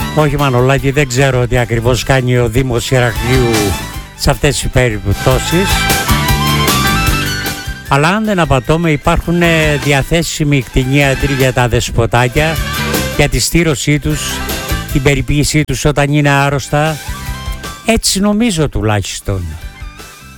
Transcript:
Όχι Μανολάκη, δεν ξέρω τι ακριβώς κάνει ο Δήμος Ηρακλείου σε αυτές τις περιπτώσεις. Αλλά αν δεν απατώμε υπάρχουν διαθέσιμοι κτηνίατροι για τα δεσποτάκια, για τη στήρωσή τους, την περιποίησή τους όταν είναι άρρωστα. Έτσι νομίζω τουλάχιστον.